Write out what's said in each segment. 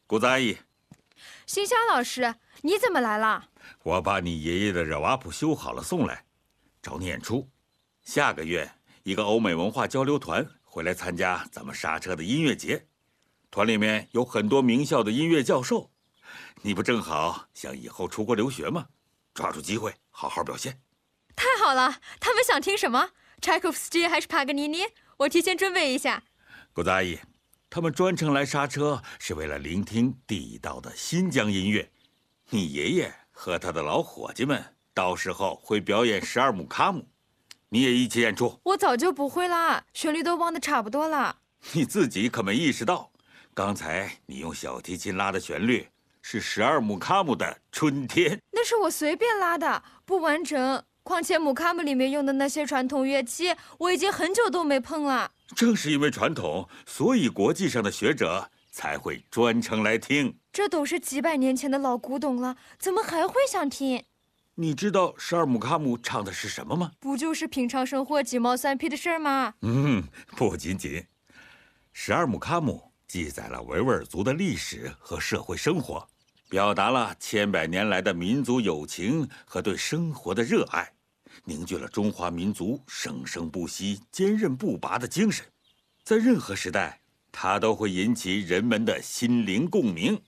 谷子阿姨， 新香老师，你怎么来了？ 我把你爷爷的热瓦普修好了送来，找你演出。下个月一个欧美文化交流团会来参加咱们刹车的音乐节，团里面有很多名校的音乐教授。你不正好想以后出国留学吗？抓住机会好好表现。 太好了，他们想听什么？柴可夫斯基还是帕格尼尼？我提前准备一下。 谷子阿姨，他们专程来刹车是为了聆听地道的新疆音乐。你爷爷和他的老伙计们到时候会表演12木卡姆，你也一起演出。 我早就不会啦，旋律都忘得差不多了。 你自己可没意识到，刚才你用小提琴拉的旋律是12木卡姆的《春天》。 那是我随便拉的，不完整。况且木卡姆里面用的那些传统乐器，我已经很久都没碰了。 正是因为传统，所以国际上的学者才会专程来听。 这都是几百年前的老古董了，怎么还会想听？ 你知道12木卡姆唱的是什么吗？ 不就是平常生活鸡毛蒜皮的事儿吗？ 不仅仅。12木卡姆记载了维吾尔族的历史和社会生活，表达了千百年来的民族友情和对生活的热爱，凝聚了中华民族生生不息、坚韧不拔的精神。在任何时代，它都会引起人们的心灵共鸣。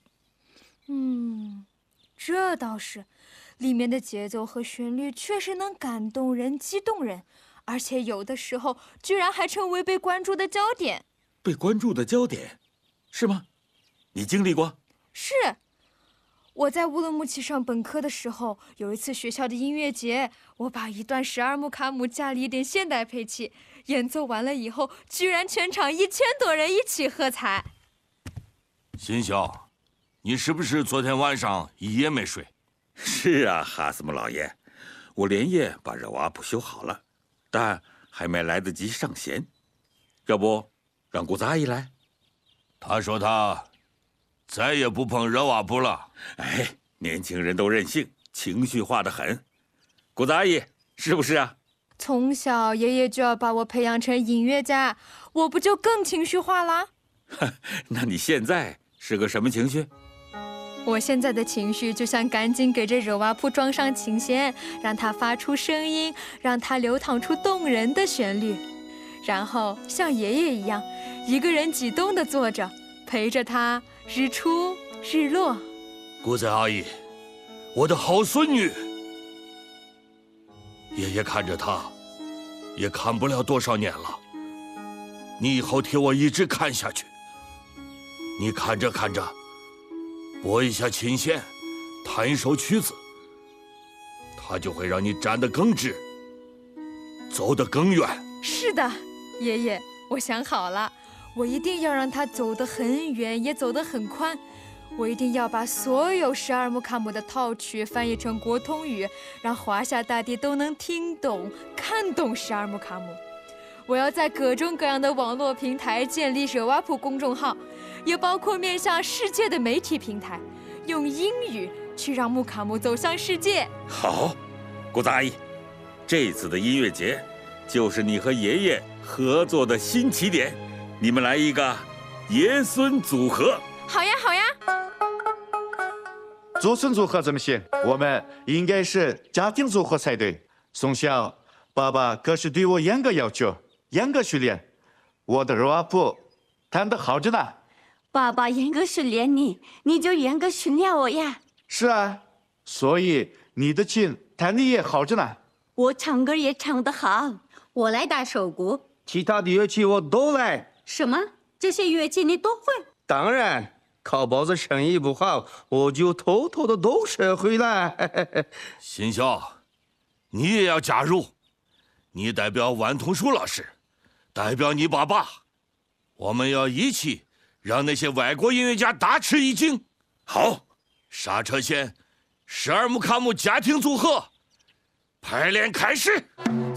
这倒是，里面的节奏和旋律确实能感动人、激动人，而且有的时候居然还成为被关注的焦点。 被关注的焦点，是吗？你经历过？ 是。我在乌鲁木齐上本科的时候，有一次学校的音乐节，我把一段12木卡姆加了一点现代配器，演奏完了以后，居然全场1000多人一起喝彩。 新晓，你是不是昨天晚上一夜没睡？ 是啊，哈斯姆老爷，我连夜把热瓦普修好了，但还没来得及上弦。要不让谷子阿姨来？ 他说他再也不碰热瓦普了。 哎，年轻人都任性，情绪化得很。谷子阿姨，是不是啊？ 从小爷爷就要把我培养成音乐家，我不就更情绪化啦？ 那你现在是个什么情绪？ 我现在的情绪就像赶紧给这热瓦普装上琴弦，让它发出声音，让它流淌出动人的旋律，然后像爷爷一样，一个人激动地坐着，陪着他日出日落。 谷子阿姨，我的好孙女，爷爷看着她，也看不了多少年了。你以后替我一直看下去。你看着看着，拨一下琴弦，弹一首曲子，它就会让你站得更直，走得更远。 是的，爷爷，我想好了，我一定要让他走得很远，也走得很宽。我一定要把所有12木卡姆的套曲翻译成国通语，让华夏大地都能听懂、看懂12木卡姆。我要在各种各样的网络平台建立热瓦普公众号，也包括面向世界的媒体平台，用英语去让木卡姆走向世界。 好，谷子阿姨，这次的音乐节就是你和爷爷合作的新起点，你们来一个爷孙组合。 好呀，好呀。 祖孙组合怎么行？我们应该是家庭组合才对。从小，爸爸可是对我严格要求，严格训练。我的热瓦普弹得好着呢。 爸爸严格训练你，你就严格训练我呀。 是啊，所以你的琴弹得也好着呢。 我唱歌也唱得好，我来打手鼓， 其他的乐器我都来。 什么？这些乐器你都会？ 当然，靠包子生意不好，我就偷偷的都学会了。 新晓，你也要加入，你代表万同树老师，代表你爸爸，我们要一起让那些外国音乐家大吃一惊。 好， 刹车线12木卡姆家庭组合排练开始。